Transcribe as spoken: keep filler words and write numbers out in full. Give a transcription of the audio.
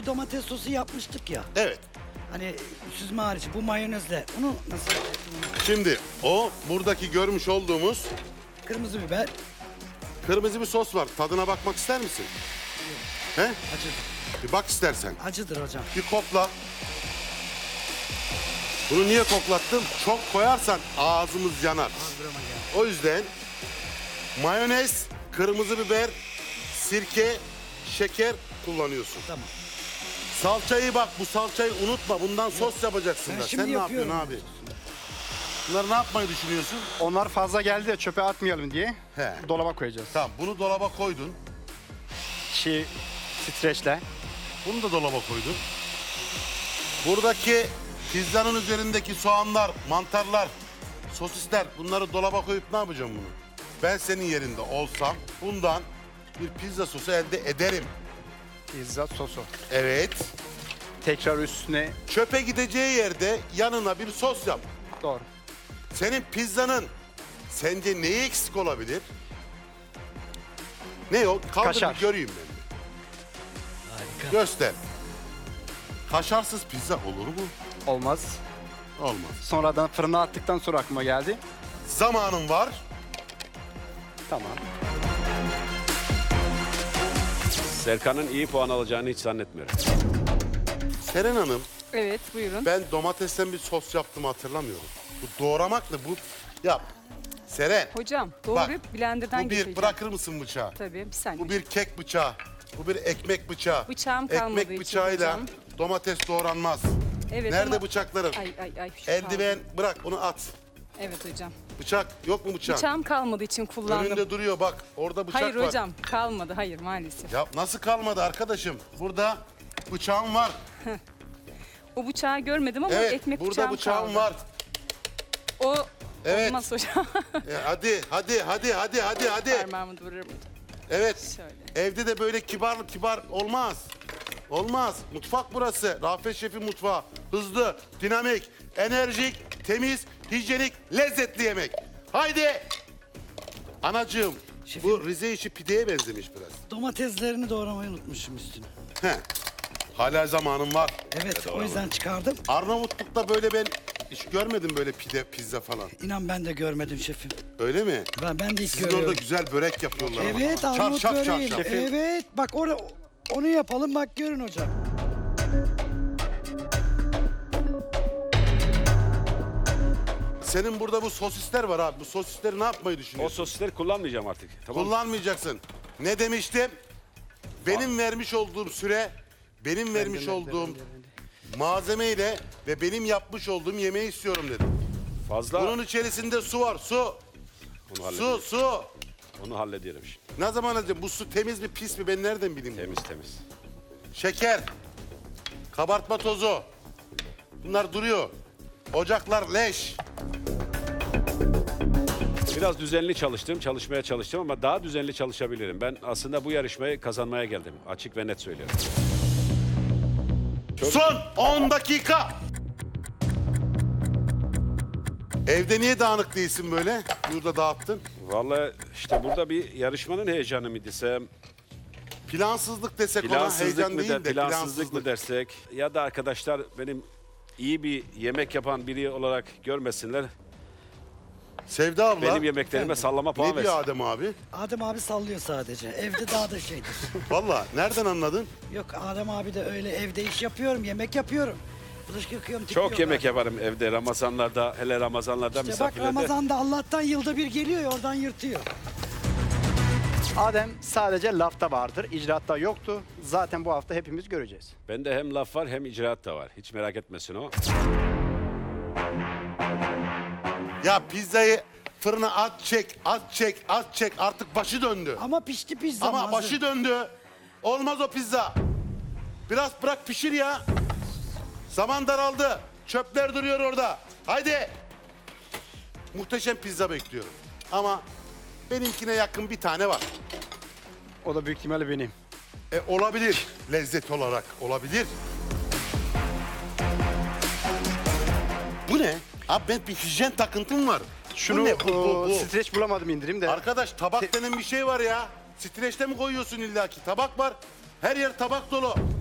bir domates sosu yapmıştık ya. Evet. Hani süzme hariç bu mayonezle. Onu nasıl yapacaksın? Şimdi o buradaki görmüş olduğumuz Kırmızı biber. kırmızı bir sos var. Tadına bakmak ister misin? He? Acıdır. Bir bak istersen. Acıdır hocam. Bir kokla. Bunu niye koklattım? Çok koyarsan ağzımız yanar. Ağzıma geldi. O yüzden mayonez, kırmızı biber, sirke, şeker kullanıyorsun. Tamam. Salçayı bak, bu salçayı unutma. Bundan sos yapacaksın Ben da. şimdi Sen ne yapıyorsun yapıyorum. abi? Bunları ne yapmayı düşünüyorsun? Onlar fazla geldi de çöpe atmayalım diye He. dolaba koyacağız. Tamam, bunu dolaba koydun. Çiğ streçle. Bunu da dolaba koydun. Buradaki pizzanın üzerindeki soğanlar, mantarlar, sosisler, bunları dolaba koyup ne yapacağım bunu? Ben senin yerinde olsam bundan bir pizza sosu elde ederim. Pizza sosu. Evet. Tekrar üstüne Çöpe gideceği yerde yanına bir sos yap. doğru. Senin pizzanın sence neyi eksik olabilir? Ne o? Kaldır Kaşar. bir göreyim ben. Harika. Göster. Kaşarsız pizza olur mu? Olmaz. Olmaz. Sonradan fırına attıktan sonra aklıma geldi. Zamanın var. Tamam. Serkan'ın iyi puan alacağını hiç zannetmiyorum. Seren Hanım, Evet, buyurun. ben domatesten bir sos yaptığımı hatırlamıyorum. Bu doğramakla bu yap. Seren, Hocam, bak, doğrayıp blenderdan bu bir geçireceğim. bırakır mısın bıçağı? Tabii, bir saniye. Bu bir kek bıçağı. Bu bir ekmek bıçağı. Bıçağım kalmadığı Ekmek için bıçağıyla hocam. domates doğranmaz. Evet Nerede ama- bıçakların? Ay ay ay. şu Eldiven kaldı. bırak, onu at. Evet hocam. Bıçak yok mu bıçak? Bıçağım kalmadığı için kullandım. Önünde duruyor bak. Orada bıçak Hayır var. hocam, kalmadı. Hayır maalesef. Ya nasıl kalmadı arkadaşım? Burada bıçağım var. O bıçağı görmedim ama Evet, ekmek burada bıçağım bıçağım kaldı. var. O Evet. olmaz hocam. E, hadi, hadi, hadi, hadi, hadi, hadi. Parmağımı vururum. Evet. Şöyle. Evde de böyle kibar kibar olmaz. Olmaz. Mutfak burası. Rafet Şef'in mutfağı. Hızlı, dinamik, enerjik, temiz, hijyenik, lezzetli yemek. Haydi. Anacığım, Şefim. bu Rize işi pideye benzemiş biraz. Domateslerini doğramayı unutmuşum üstüne. He. Hala zamanım var. Evet, o yüzden çıkardım. Arnavutluk'ta böyle ben hiç görmedim böyle pide, pizza falan. İnan ben de görmedim şefim. Öyle mi? Ben, ben de ilk Sizin görüyorum. orada güzel börek yapıyorlar ama. Evet, Çar Arnavut çar çar böreği. çar. Evet, bak or onu yapalım, bak görün hocam. Senin burada bu sosisler var abi. Bu sosisleri ne yapmayı O düşünüyorsun? sosisleri kullanmayacağım artık. Tamam mı? Kullanmayacaksın. Ne demiştim? Benim vermiş olduğum süre, benim vermiş olduğum malzemeyle ve benim yapmış olduğum yemeği istiyorum dedim. Fazla Bunun içerisinde su var, su. onu Su, hallediyorum. su. Onu hallediyorum şimdi. Ne zaman alacağım? Bu su temiz mi, pis mi? Ben nereden bileyim? bunu? Temiz temiz. Şeker, kabartma tozu. Bunlar duruyor. Ocaklar leş. Biraz düzenli çalıştım, çalışmaya çalıştım ama daha düzenli çalışabilirim. Ben aslında bu yarışmayı kazanmaya geldim. Açık ve net söylüyorum. Son on dakika. Evde niye dağınık değilsin böyle? Burada dağıttın. Vallahi işte burada bir yarışmanın heyecanı mı desem, Plansızlık desek ona plansızlık heyecan mı, değil de, de plansızlık mı dersek ya da arkadaşlar benim iyi bir yemek yapan biri olarak görmesinler. Sevda abla Benim yemeklerime sallama puan ne diyor versin. Adem abi? Adem abi sallıyor sadece. Evde daha da şeydir. Valla nereden anladın? Yok, Adem abi de öyle evde iş yapıyorum, yemek yapıyorum. Bulaşık yıkıyorum, tipi Çok yok yemek Adem. yaparım evde Ramazanlarda, hele Ramazanlarda İşte bak, misafirlerde. Ramazan'da Allah'tan yılda bir geliyor ya, oradan yırtıyor. Adem sadece lafta vardır, icraatta yoktu. Zaten bu hafta hepimiz göreceğiz. Bende hem laf var hem icraat da var. Hiç merak etmesin o. Ya pizzayı fırına at çek, at çek, at çek. Artık başı döndü. Ama pişti pizza. Ama hazır. başı döndü. Olmaz o pizza. Biraz bırak pişir ya. Zaman daraldı. Çöpler duruyor orada. Haydi. Muhteşem pizza bekliyorum. Ama benimkine yakın bir tane var. O da büyük ihtimalle benim. E, olabilir. Lezzet olarak olabilir. Bu ne? Abi ben bir hijyen takıntım var. Şunu bu ne? Bu, bu, bu. e, streç bulamadım indirim de. Arkadaş tabak denen bir şey var ya. Streçte mi koyuyorsun illaki? Tabak var. Her yer tabak dolu.